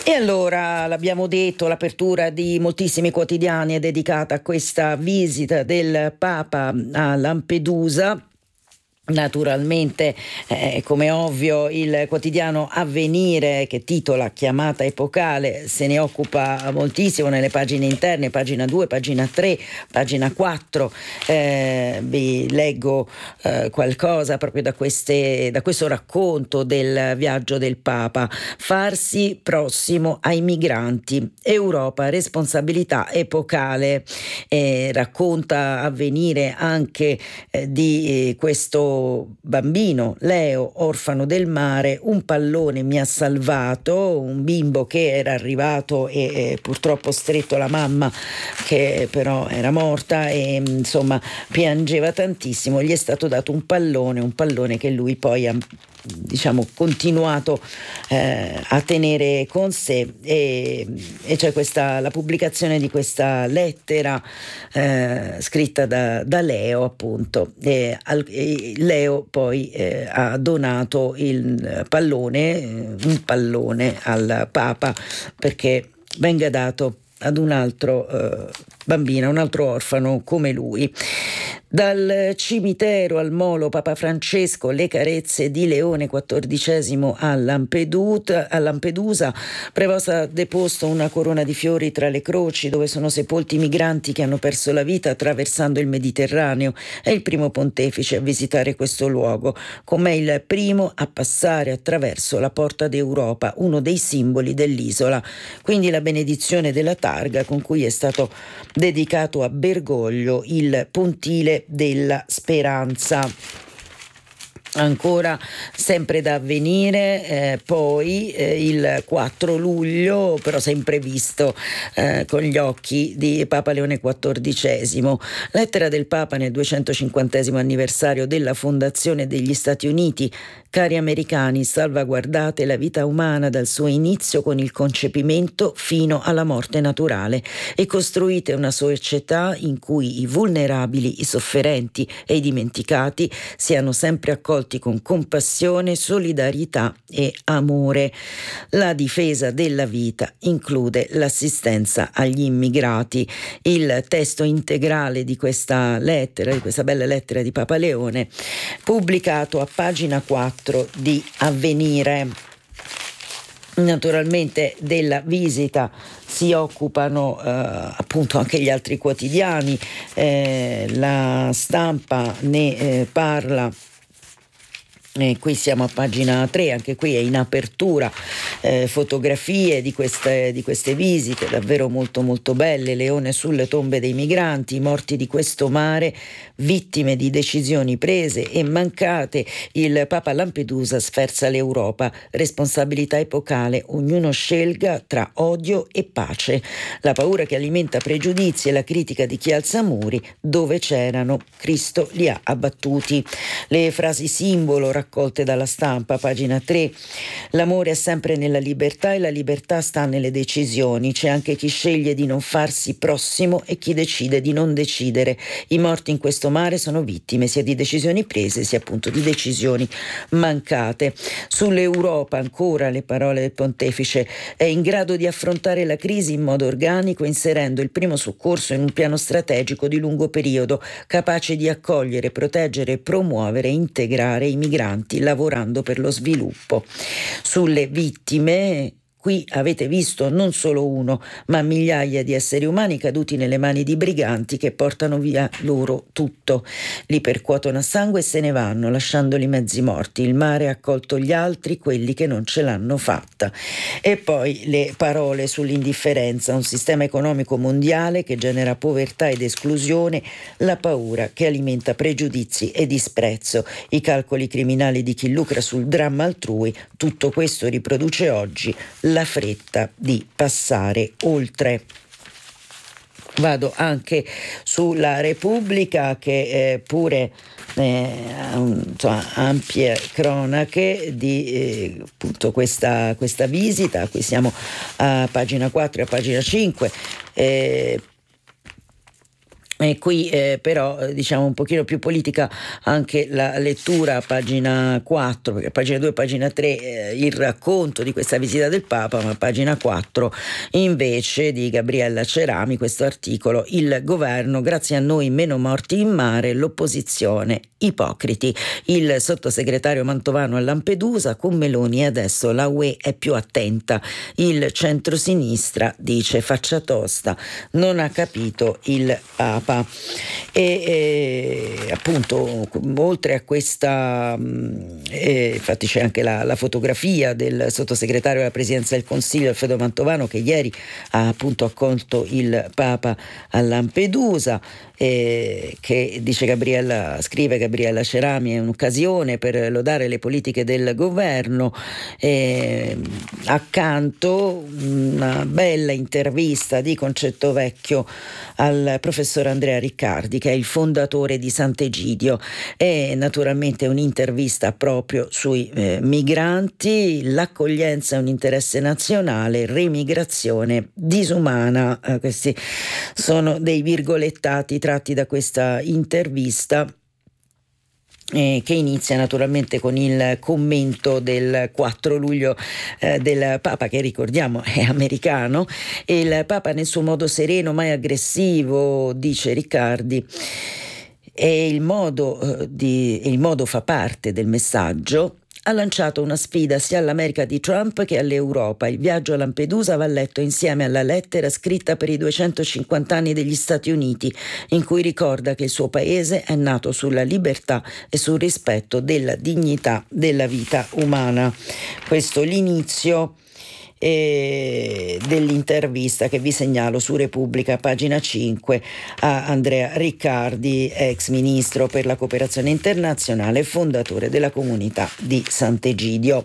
E allora, l'abbiamo detto, l'apertura di moltissimi quotidiani è dedicata a questa visita del Papa a Lampedusa. Naturalmente, come ovvio, il quotidiano Avvenire, che titola Chiamata epocale, se ne occupa moltissimo nelle pagine interne, pagina 2, pagina 3, pagina 4. Vi leggo qualcosa proprio da questo racconto del viaggio del Papa. Farsi prossimo ai migranti, Europa, responsabilità epocale. Racconta Avvenire anche di questo bambino, Leo, orfano del mare. Un pallone mi ha salvato, un bimbo che era arrivato e purtroppo stretto la mamma, che però era morta, e insomma piangeva tantissimo. Gli è stato dato un pallone che lui poi ha, diciamo, continuato a tenere con sé, e c'è la pubblicazione di questa lettera scritta da Leo, appunto. Leo poi ha donato un pallone al Papa perché venga dato ad un altro bambino, un altro orfano come lui. Dal cimitero al molo Papa Francesco, le carezze di Leone XIV a Lampedusa. Prevost ha deposto una corona di fiori tra le croci dove sono sepolti i migranti che hanno perso la vita attraversando il Mediterraneo. È il primo pontefice a visitare questo luogo, come il primo a passare attraverso la Porta d'Europa, uno dei simboli dell'isola. Quindi la benedizione della targa con cui è stato dedicato a Bergoglio il pontile della Speranza. Ancora sempre da Avvenire, poi il 4 luglio, però sempre visto con gli occhi di Papa Leone XIV. Lettera del Papa nel 250° anniversario della fondazione degli Stati Uniti. Cari americani, salvaguardate la vita umana dal suo inizio con il concepimento fino alla morte naturale e costruite una società in cui i vulnerabili, i sofferenti e i dimenticati siano sempre accolti con compassione, solidarietà e amore. La difesa della vita include l'assistenza agli immigrati. Il testo integrale di questa lettera, di questa bella lettera di Papa Leone, pubblicato a pagina 4 di Avvenire. Naturalmente della visita si occupano appunto anche gli altri quotidiani. La Stampa ne parla. Qui siamo a pagina 3, anche qui è in apertura fotografie di queste visite davvero molto molto belle. Leone sulle tombe dei migranti, i morti di questo mare, vittime di decisioni prese e mancate. Il Papa a Lampedusa sferza l'Europa, responsabilità epocale, ognuno scelga tra odio e pace. La paura che alimenta pregiudizi e la critica di chi alza muri, dove c'erano Cristo li ha abbattuti. Le frasi simbolo raccolte dalla Stampa, pagina 3. L'amore è sempre nella libertà e la libertà sta nelle decisioni. C'è anche chi sceglie di non farsi prossimo e chi decide di non decidere. I morti in questo mare sono vittime sia di decisioni prese sia appunto di decisioni mancate. Sull'Europa ancora le parole del pontefice: è in grado di affrontare la crisi in modo organico, inserendo il primo soccorso in un piano strategico di lungo periodo, capace di accogliere, proteggere, promuovere e integrare i migranti, lavorando per lo sviluppo. Sulle vittime, qui avete visto non solo uno, ma migliaia di esseri umani caduti nelle mani di briganti che portano via loro tutto. Li percuotono a sangue e se ne vanno, lasciandoli mezzi morti. Il mare ha accolto gli altri, quelli che non ce l'hanno fatta. E poi le parole sull'indifferenza, un sistema economico mondiale che genera povertà ed esclusione, la paura che alimenta pregiudizi e disprezzo, i calcoli criminali di chi lucra sul dramma altrui. Tutto questo riproduce oggi la fretta di passare oltre. Vado anche sulla Repubblica, che pure ampie cronache di appunto questa visita. Qui siamo a pagina 4 e a pagina 5. E qui però diciamo un pochino più politica anche la lettura a pagina 4, perché a pagina 2 e pagina 3 il racconto di questa visita del Papa, ma a pagina 4 invece di Gabriella Cerami questo articolo: il governo, grazie a noi meno morti in mare, l'opposizione ipocriti, il sottosegretario Mantovano a Lampedusa con Meloni e adesso la UE è più attenta, il centrosinistra dice faccia tosta, non ha capito il Papa. E appunto oltre a questa infatti c'è anche la fotografia del sottosegretario alla presidenza del Consiglio Alfredo Mantovano, che ieri ha appunto accolto il Papa a Lampedusa, che scrive Gabriella Cerami, è un'occasione per lodare le politiche del governo. Accanto una bella intervista di Concetto Vecchio al professor Andrea Riccardi, che è il fondatore di Sant'Egidio, e naturalmente un'intervista proprio sui migranti. L'accoglienza è un interesse nazionale, remigrazione disumana. Questi sono dei virgolettati tratti da questa intervista, che inizia naturalmente con il commento del 4 luglio del Papa, che ricordiamo è americano, e il Papa nel suo modo sereno, mai aggressivo, dice Riccardi, e il modo fa parte del messaggio. Ha lanciato una sfida sia all'America di Trump che all'Europa. Il viaggio a Lampedusa va letto insieme alla lettera scritta per i 250 anni degli Stati Uniti, in cui ricorda che il suo paese è nato sulla libertà e sul rispetto della dignità della vita umana. Questo l'inizio dell'intervista che vi segnalo su Repubblica, pagina 5, a Andrea Riccardi, ex ministro per la cooperazione internazionale e fondatore della comunità di Sant'Egidio.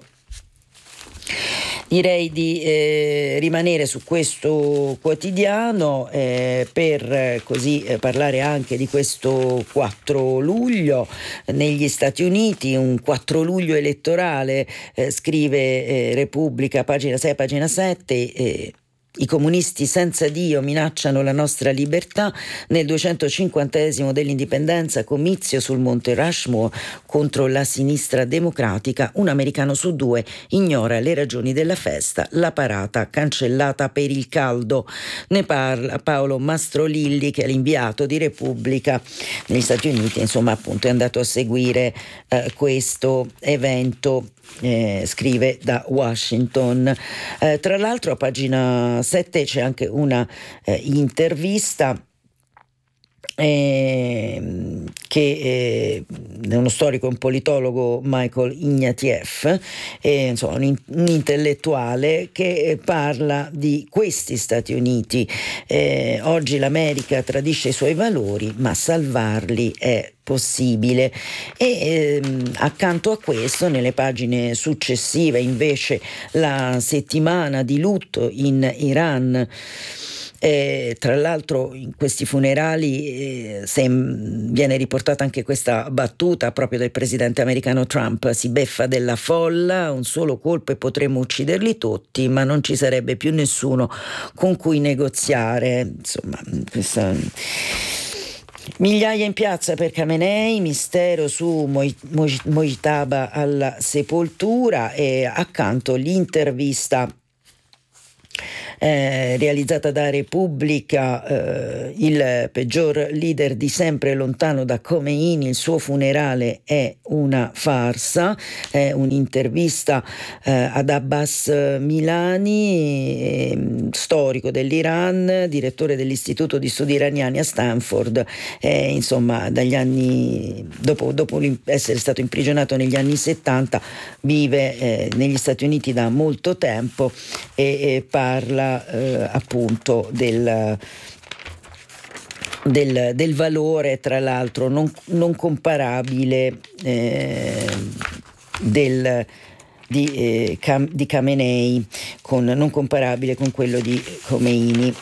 Direi di rimanere su questo quotidiano per così parlare anche di questo 4 luglio negli Stati Uniti, un 4 luglio elettorale, scrive Repubblica, pagina 6, pagina 7. I comunisti senza Dio minacciano la nostra libertà. Nel 250° dell'indipendenza, comizio sul Monte Rushmore contro la sinistra democratica. Un americano su 2 ignora le ragioni della festa. La parata cancellata per il caldo. Ne parla Paolo Mastrolilli, che è l'inviato di Repubblica negli Stati Uniti. Insomma, appunto, è andato a seguire questo evento. Scrive da Washington. Tra l'altro a pagina 7 c'è anche una intervista che è uno storico, un politologo, Michael Ignatieff, insomma un intellettuale che parla di questi Stati Uniti. Oggi l'America tradisce i suoi valori, ma salvarli è possibile. E accanto a questo, nelle pagine successive, invece, la settimana di lutto in Iran. Tra l'altro in questi funerali viene riportata anche questa battuta proprio del presidente americano Trump: si beffa della folla, un solo colpo e potremmo ucciderli tutti, ma non ci sarebbe più nessuno con cui negoziare. Insomma, questa... Migliaia in piazza per Khamenei, mistero su Mojtaba alla sepoltura, e accanto l'intervista realizzata da Repubblica, il peggior leader di sempre lontano da Khomeini, il suo funerale è una farsa. Un'intervista ad Abbas Milani, storico dell'Iran, direttore dell'Istituto di Studi Iraniani a Stanford. Insomma, dagli anni dopo essere stato imprigionato negli anni 70, vive negli Stati Uniti da molto tempo e parla appunto del valore, tra l'altro non comparabile di Khamenei, non comparabile con quello di Khomeini.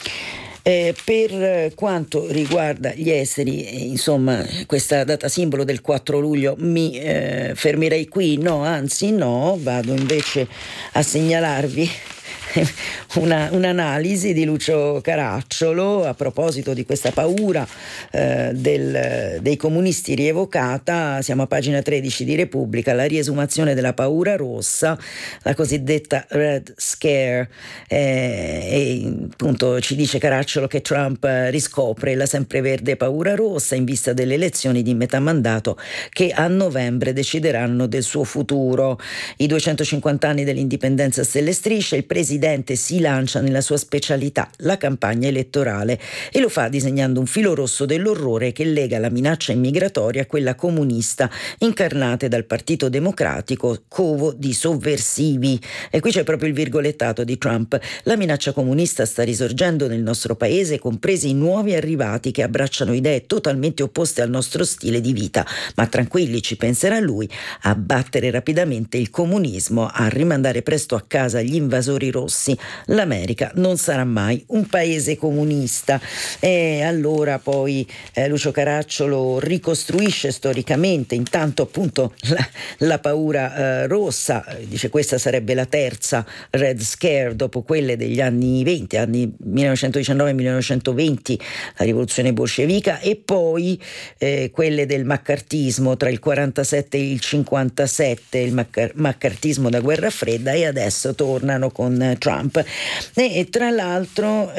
Per quanto riguarda gli esteri, insomma, questa data simbolo del 4 luglio mi fermerei qui, no, anzi no, vado invece a segnalarvi un'analisi di Lucio Caracciolo a proposito di questa paura dei comunisti rievocata. Siamo a pagina 13 di Repubblica, la riesumazione della paura rossa, la cosiddetta Red Scare, e appunto ci dice Caracciolo che Trump riscopre la sempreverde paura rossa in vista delle elezioni di metà mandato che a novembre decideranno del suo futuro. I 250 anni dell'indipendenza stelle strisce, il presidente si lancia nella sua specialità, la campagna elettorale, e lo fa disegnando un filo rosso dell'orrore che lega la minaccia immigratoria a quella comunista, incarnate dal Partito Democratico, covo di sovversivi. E qui c'è proprio il virgolettato di Trump: la minaccia comunista sta risorgendo nel nostro paese, compresi i nuovi arrivati che abbracciano idee totalmente opposte al nostro stile di vita, ma tranquilli, ci penserà lui a battere rapidamente il comunismo, a rimandare presto a casa gli invasori rossi. L'America non sarà mai un paese comunista. E allora poi Lucio Caracciolo ricostruisce storicamente intanto appunto la paura rossa, dice questa sarebbe la terza Red Scare dopo quelle degli anni 20, anni 1919-1920, la rivoluzione bolscevica, e poi quelle del maccartismo tra il 47 e il 57, il maccartismo da guerra fredda, e adesso tornano con Trump. E tra l'altro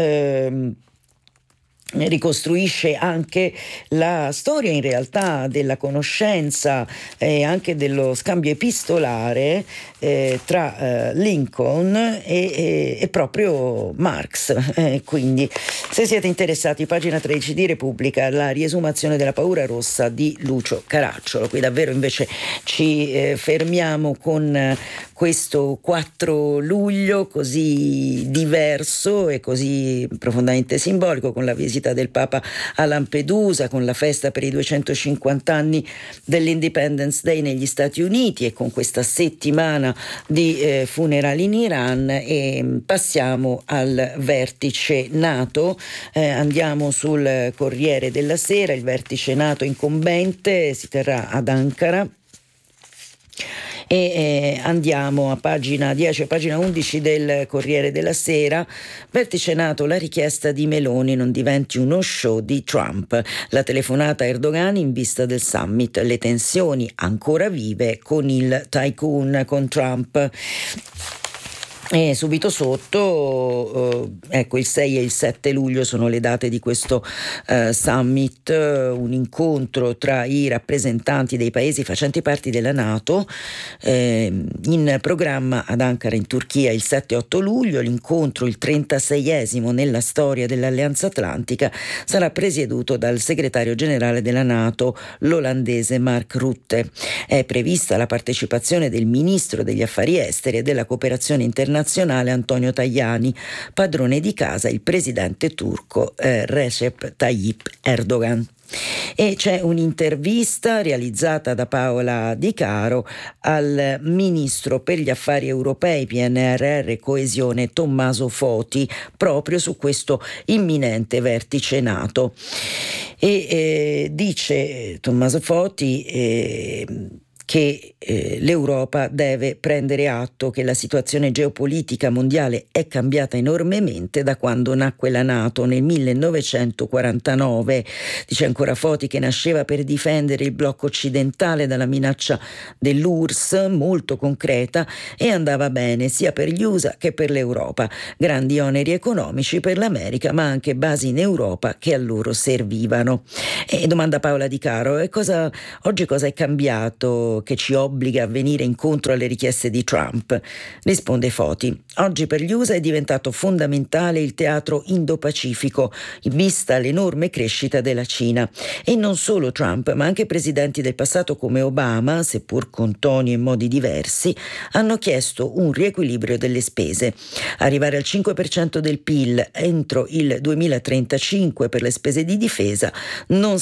ricostruisce anche la storia in realtà della conoscenza e anche dello scambio epistolare tra Lincoln e proprio Marx. Quindi se siete interessati, pagina 13 di Repubblica, la riesumazione della paura rossa di Lucio Caracciolo. Qui davvero invece ci fermiamo con questo 4 luglio così diverso e così profondamente simbolico, con la visita del Papa a Lampedusa, con la festa per i 250 anni dell'Independence Day negli Stati Uniti e con questa settimana di funerali in Iran. E passiamo al vertice NATO, andiamo sul Corriere della Sera. Il vertice NATO incombente si terrà ad Ankara. E andiamo a pagina 10 e pagina 11 del Corriere della Sera. Vertice NATO, la richiesta di Meloni non diventi uno show di Trump. La telefonata a Erdogan in vista del summit, le tensioni ancora vive con il tycoon, con Trump. E subito sotto, ecco, il 6 e il 7 luglio sono le date di questo summit, un incontro tra i rappresentanti dei paesi facenti parte della NATO, in programma ad Ankara in Turchia il 7 e 8 luglio. L'incontro, il 36esimo nella storia dell'Alleanza Atlantica, sarà presieduto dal segretario generale della NATO, l'olandese Mark Rutte. È prevista la partecipazione del ministro degli affari esteri e della cooperazione internazionale Antonio Tajani, padrone di casa il presidente turco Recep Tayyip Erdogan. E c'è un'intervista realizzata da Paola Di Caro al ministro per gli affari europei, PNRR e coesione Tommaso Foti, proprio su questo imminente vertice NATO. E dice Tommaso Foti che l'Europa deve prendere atto che la situazione geopolitica mondiale è cambiata enormemente da quando nacque la NATO nel 1949. Dice ancora Foti che nasceva per difendere il blocco occidentale dalla minaccia dell'URSS, molto concreta, e andava bene sia per gli USA che per l'Europa. Grandi oneri economici per l'America, ma anche basi in Europa che a loro servivano. E domanda Paola Di Caro, oggi cosa è cambiato che ci obbliga a venire incontro alle richieste di Trump? Risponde Foti: oggi per gli USA è diventato fondamentale il teatro Indo-Pacifico, vista l'enorme crescita della Cina. E non solo Trump, ma anche presidenti del passato come Obama, seppur con toni e modi diversi, hanno chiesto un riequilibrio delle spese. Arrivare al 5% del PIL entro il 2035 per le spese di difesa non